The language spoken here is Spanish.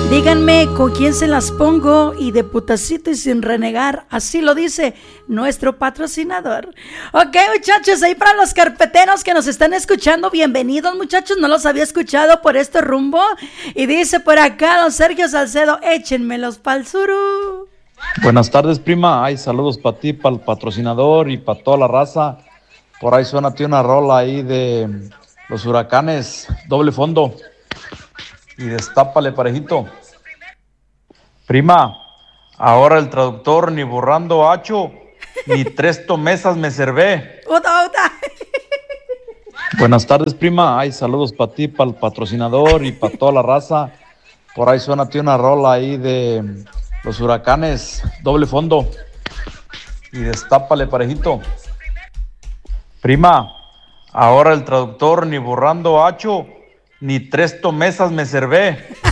Díganme con quién se las pongo y de putacito y sin renegar. Así lo dice nuestro patrocinador. Ok, muchachos, ahí para los carpeteros que nos están escuchando, bienvenidos, muchachos. No los había escuchado por este rumbo. Y dice por acá don Sergio Salcedo, échenmelos pa'l suru. Buenas tardes, prima. Ay, saludos para ti, para el patrocinador y para toda la raza. Por ahí suena una rola ahí de los Huracanes, doble fondo. Y destápale, parejito. Prima, ahora el traductor ni borrando hacho, ni 3 tomesas me servé. Buenas tardes, prima. Ay, saludos para ti, para el patrocinador y para toda la raza. Por ahí suena una rola ahí de los Huracanes, doble fondo. Y destápale, parejito. Prima, ahora el traductor ni borrando hacho, ni 3 tomesas me servé.